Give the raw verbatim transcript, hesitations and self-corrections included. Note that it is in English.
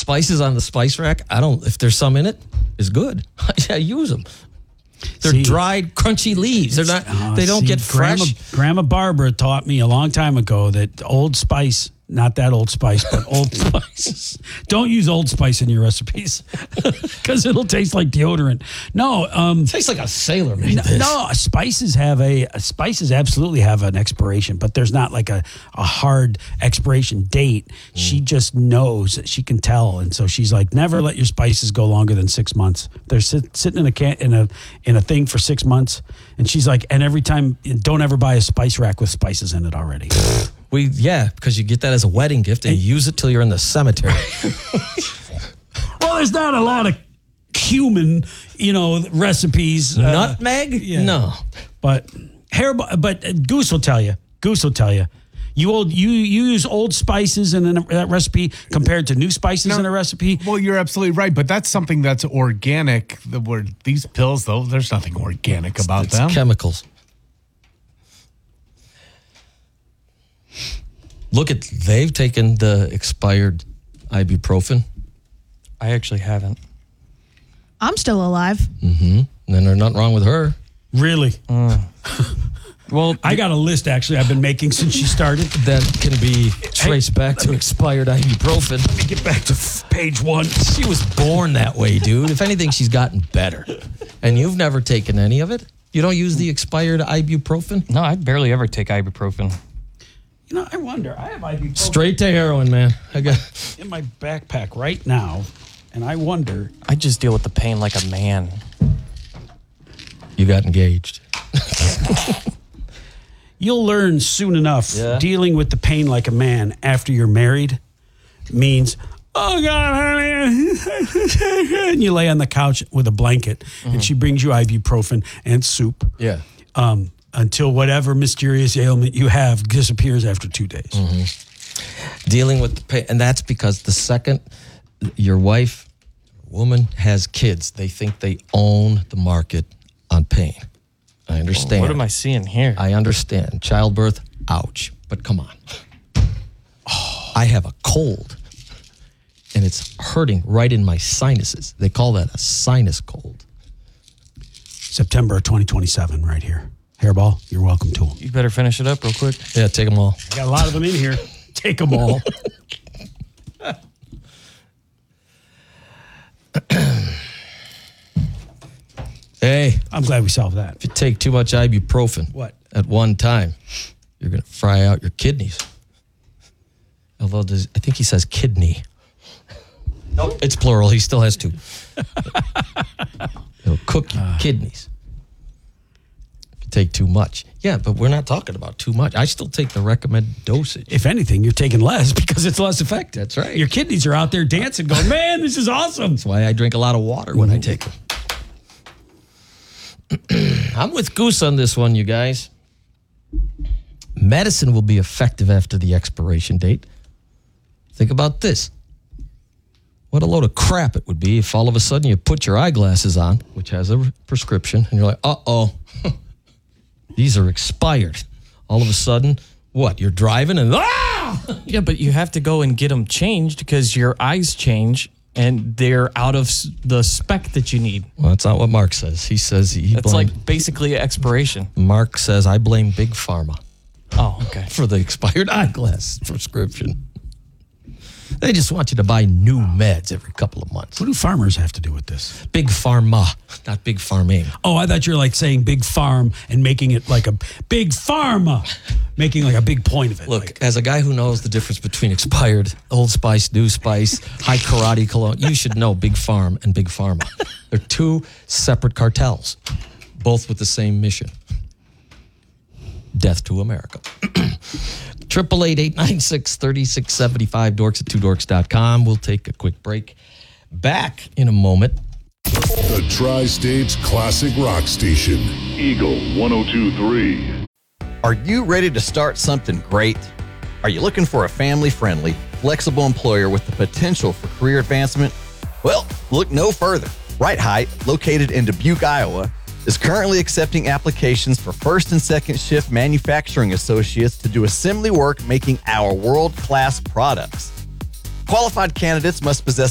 spices on the spice rack, I don't, if there's some in it, it's good. I use them. They're see, dried, crunchy leaves. They're not, uh, they don't see, get fresh. Grandma, Grandma Barbara taught me a long time ago that Old Spice, not that Old Spice, but Old Spice. Don't use Old Spice in your recipes because it'll taste like deodorant. No, um, it tastes like a sailor made no, this. No, spices have a spices absolutely have an expiration, but there's not like a, a hard expiration date. Mm. She just knows that she can tell, and so she's like, never let your spices go longer than six months. They're sit, sitting in a can in a in a thing for six months, and she's like, and every time, don't ever buy a spice rack with spices in it already. We yeah, because you get that as a wedding gift and you use it till you're in the cemetery. Well, there's not a lot of cumin, you know, recipes. Uh, Nutmeg? Yeah. No, but hair. But Goose will tell you. Goose will tell you. You old you, you use old spices in a recipe compared to new spices no, in a recipe. Well, you're absolutely right, but that's something that's organic. The word these pills, though, there's nothing organic about it's, it's them. Chemicals. Look at, they've taken the expired ibuprofen. I actually haven't. I'm still alive. Mm-hmm. And then there's nothing wrong with her. Really? Uh, well, I got a list, actually, I've been making since she started. That can be traced back to expired ibuprofen. Let me get back to f- page one. She was born that way, dude. If anything, she's gotten better. And you've never taken any of it? You don't use the expired ibuprofen? No, I barely ever take ibuprofen. You know, I wonder. I have ibuprofen. Straight to heroin, man. I got in my backpack right now, and I wonder. I just deal with the pain like a man. You got engaged. You'll learn soon enough. Yeah. Dealing with the pain like a man after you're married means, oh God, honey, and you lay on the couch with a blanket, mm-hmm. and she brings you ibuprofen and soup. Yeah. Um. Until whatever mysterious ailment you have disappears after two days. Mm-hmm. Dealing with the pain. And that's because the second your wife, woman, has kids, they think they own the market on pain. I understand. Well, what am I seeing here? I understand. Childbirth, ouch. But come on. Oh, I have a cold, and it's hurting right in my sinuses. They call that a sinus cold. September twenty twenty-seven right here. Hairball, you're welcome to them. You better finish it up real quick. Yeah, take them all. I got a lot of them in here. Take them all. Hey. I'm glad we solved that. If you take too much ibuprofen what? at one time, you're going to fry out your kidneys. Although does, I think he says kidney. Nope. It's plural. He still has two. It'll cook your uh, kidneys. Take too much. Yeah, but we're not talking about too much. I still take the recommended dosage. If anything, you're taking less because it's less effective. That's right. Your kidneys are out there dancing, going, man, this is awesome. That's why I drink a lot of water when mm-hmm. I take them. I'm with Goose on this one, you guys. Medicine will be effective after the expiration date. Think about this. What a load of crap it would be if all of a sudden you put your eyeglasses on, which has a prescription, and you're like, uh-oh. These are expired. All of a sudden, what? You're driving and ah! Yeah, but you have to go and get them changed because your eyes change and they're out of the spec that you need. Well, that's not what Mark says. He says he It's blamed, like basically an expiration. Mark says, I blame Big Pharma. Oh, okay. For the expired eyeglass prescription. They just want you to buy new meds every couple of months. What do farmers have to do with this? Big Pharma, not Big Farming. Oh, I thought you were like saying big farm and making it like a big pharma, making like a big point of it. Look, like. as a guy who knows the difference between expired, Old Spice, New Spice, High Karate Cologne, you should know Big Farm and Big Pharma. They're two separate cartels, both with the same mission. Death to America. Triple eight eight nine six thirty six seventy five. Dorks at two dorks dot com. We'll take a quick break. Back in a moment. The Tri-State's classic rock station. Eagle one oh two three. Are you ready to start something great? Are you looking for a family-friendly, flexible employer with the potential for career advancement? Well, look no further. Right Height, located in Dubuque, Iowa, is currently accepting applications for first and second shift manufacturing associates to do assembly work making our world-class products. Qualified candidates must possess